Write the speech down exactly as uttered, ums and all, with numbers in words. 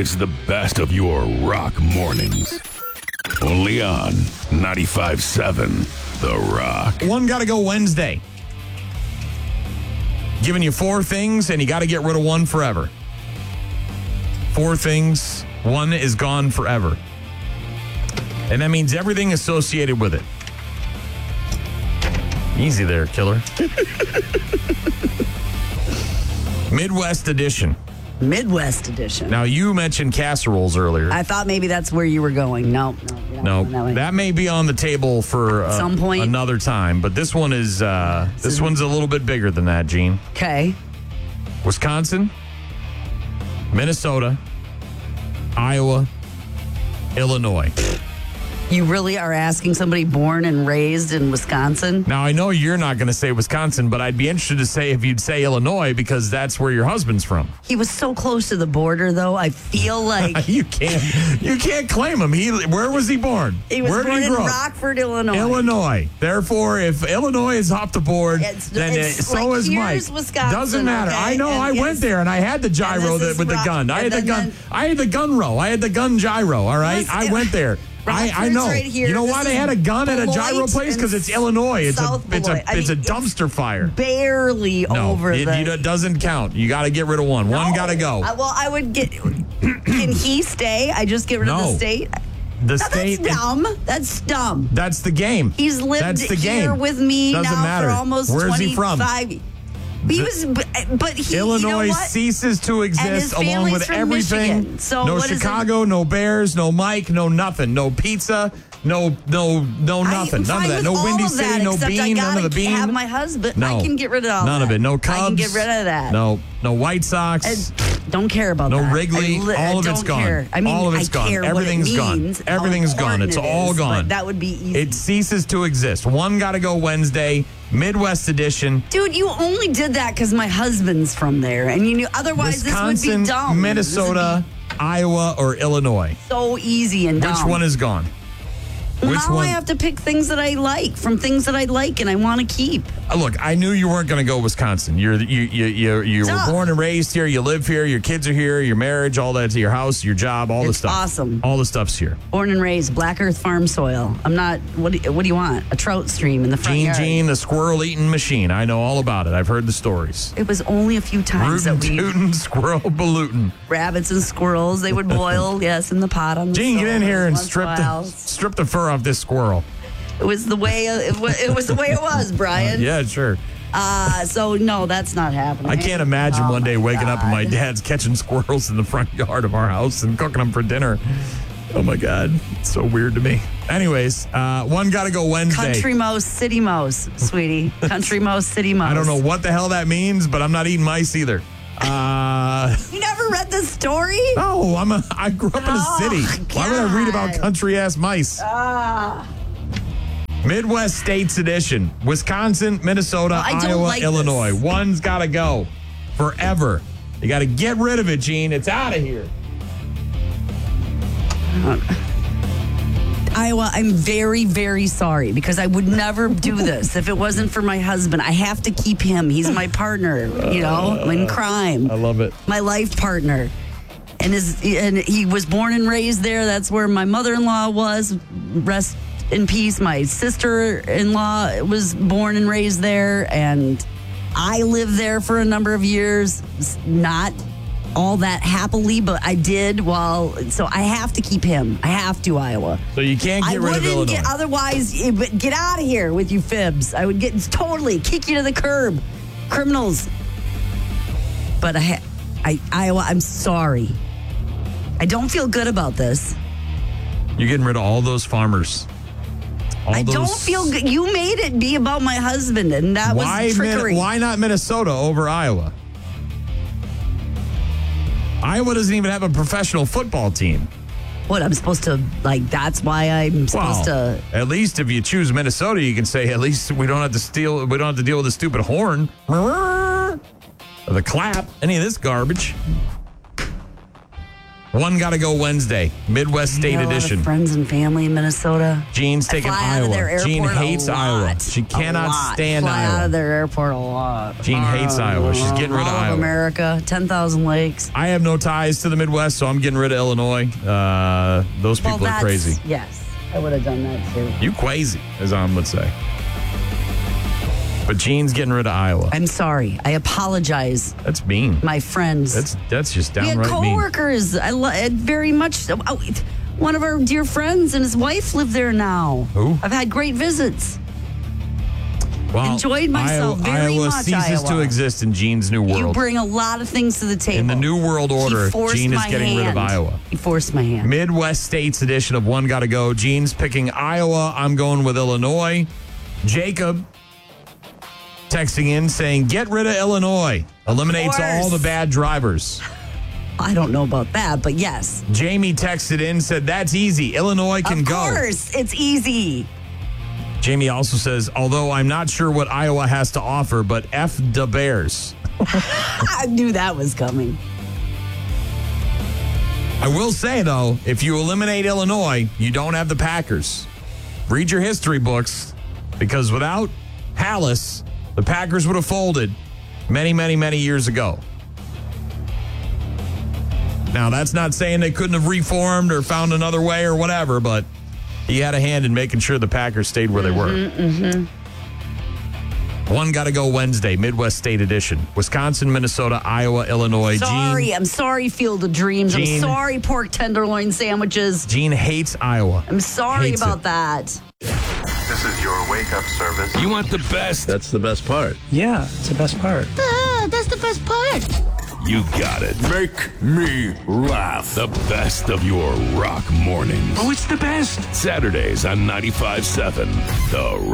It's the best of your rock mornings. Only on ninety-five point seven The Rock. One got to go Wednesday. Giving you four things, and you got to get rid of one forever. Four things, one is gone forever. And that means everything associated with it. Easy there, killer. Midwest edition. Midwest edition. Now, you mentioned casseroles earlier. I thought maybe that's where you were going. No, no. No, that, that may be on the table for uh, some point, another time. But this one is uh, this one's a little bit bigger than that, Gene. Okay. Wisconsin, Minnesota, Iowa, Illinois. You really are asking somebody born and raised in Wisconsin? Now, I know you're not going to say Wisconsin, but I'd be interested to say if you'd say Illinois because that's where your husband's from. He was so close to the border, though. I feel like you can't you can't claim him. He where was he born? He was where born did he in grow? Rockford, Illinois. Illinois. Therefore, if Illinois is off the board, it's, then it's it, so like, is Mike. Wisconsin, Doesn't matter. Okay? I know. And I went there and I had the gyro that, with the rock, gun. I had the gun. Then, I had the gun row. I had the gun gyro. All right. Listen, I went there. I, I know. Right here. You know this why they had a gun at a gyro place? Because it's Illinois. It's South a it's a Beloit. I it's a mean, dumpster it's fire. Barely no, over it, the. it doesn't count. You got to get rid of one. No. One got to go. I, well, I would get. Can he stay? I just get rid no. of the state. The no, state. That's dumb. That's dumb. That's the game. He's lived that's the here game. with me Doesn't now matter. for almost Where's he from? twenty-five. He was, but, but he, Illinois you know what? ceases to exist along with from everything. Michigan. So no what is Chicago, it? no Bears, no Mike, no nothing, no pizza, no no no nothing, none of that. No Windy of that, City, no except bean, I none of the gotta bean. have my husband. No, I can get rid of all none that. of it. No Cubs. I can get rid of that. No no White Sox. I don't care about no that. Wrigley. I li- all of I it's don't gone. Care. I mean, all of it's I gone. care Everything's what it means, gone. Everything's how gone. It's important all it is, gone. but that would be easy. It ceases to exist. One got to go Wednesday. Midwest edition. Dude, you only did that because my husband's from there, and you knew otherwise Wisconsin, this would be dumb. Minnesota, Iowa, or Illinois. So easy and dumb. Which one is gone? Well, Which now one? I have to pick things that I like from things that I like and I want to keep. Uh, Look, I knew you weren't going to go Wisconsin. You're you you you, you were Duh. born and raised here. You live here. Your kids are here. Your marriage, all that's your house, your job, all the It's stuff. awesome. All the stuff's here. Born and raised, Black Earth farm soil. I'm not. What do, what do you want? A trout stream in the front Gene yard. Gene, the squirrel eating machine. I know all about it. I've heard the stories. It was only a few times Rootin' that we tootin', squirrel balootin'. rabbits and squirrels. They would boil, yes, in the pot on the Gene, get in stove here and once in a strip the while. strip the fur off this squirrel. It was the way it was, it was the way it was, Brian. Yeah, sure. Uh, so no, that's not happening. I can't imagine Oh one day my waking up and my God. dad's catching squirrels in the front yard of our house and cooking them for dinner. Oh my God, it's so weird to me. Anyways, uh, one got to go Wednesday. Country mouse, city mouse, sweetie. Country mouse, city mouse. I don't know what the hell that means, but I'm not eating mice either. Uh, You never read the story? no, I'm a. I grew up in a Oh, city. Why would I read about God. country ass mice? Ah. Midwest States Edition: Wisconsin, Minnesota, Well, I don't Iowa, like Illinois. this. One's got to go forever. You got to get rid of it, Gene. It's out of here. Iowa, I'm very, very sorry because I would never do this if it wasn't for my husband. I have to keep him. He's my partner, you know, in crime. I love it. My life partner. And his and he was born and raised there. That's where my mother-in-law was. Rest in peace. My sister-in-law was born and raised there, and I lived there for a number of years. Not all that happily, but I did. While so I have to keep him. I have to, Iowa. So you can't I get rid of wouldn't Illinois. get otherwise. eh, but Get out of here with you fibs. I would get totally kick you to the curb, criminals. But I, ha- I Iowa. I'm sorry. I don't feel good about this. You're getting rid of all those farmers. All I those- don't feel good. You made it be about my husband, and that Why, was trickery. Min- why not Minnesota over Iowa? Iowa doesn't even have a professional football team. What I'm supposed to like? That's why I'm supposed Well, to. at least if you choose Minnesota, you can say at least we don't have to steal. We don't have to deal with the stupid horn or the clap. Any of this garbage. One Gotta Go Wednesday, Midwest State I got a lot of Edition. friends and family in Minnesota. Jean's I taking fly out of their Iowa. Jean airport a hates lot. Iowa. She A cannot lot. stand fly out Iowa. of their airport a lot. Jean hates Iowa. She's getting rid of All Iowa. America, ten thousand lakes. I have no ties to the Midwest, so I'm getting rid of Illinois. Uh, those people well, are that's, crazy. Yes, I would have done that too. You crazy, as Am would say. But Jean's getting rid of Iowa. I'm sorry. I apologize, That's mean. my friends. That's that's just we had downright mean. coworkers. I lo- I very much. Oh, one of our dear friends and his wife live there now. Who? I've had great visits. Well, enjoyed myself Iowa, very Iowa much, ceases to Iowa. exist in Jean's new world. You bring a lot of things to the table. In the new world order, He forced Jean is my getting rid of hand. Iowa. He forced my hand. Midwest States edition of One Gotta Go. Jean's picking Iowa. I'm going with Illinois. Jacob texting in saying, get rid of Illinois. Eliminates course. all the bad drivers. I don't know about that, but yes. Jamie texted in, said, that's easy. Illinois can of go. course, it's easy. Jamie also says, although I'm not sure what Iowa has to offer, but F the Bears. I knew that was coming. I will say, though, if you eliminate Illinois, you don't have the Packers. Read your history books, because without Hallis, the Packers would have folded many, many, many years ago. Now, that's not saying they couldn't have reformed or found another way or whatever, but he had a hand in making sure the Packers stayed where they were. Mm-hmm, mm-hmm. One Gotta Go Wednesday, Midwest State Edition. Wisconsin, Minnesota, Iowa, Illinois. Sorry, Jean, I'm sorry, Field of Dreams. Jean- I'm sorry, pork tenderloin sandwiches. Jean hates Iowa. I'm sorry Hates about it. that. This is your wake-up service. You want the best? That's the best part. Yeah, it's the best part. Ah, that's the best part. You got it. Make me laugh. The best of your rock mornings. Oh, it's the best. Saturdays on ninety-five seven. The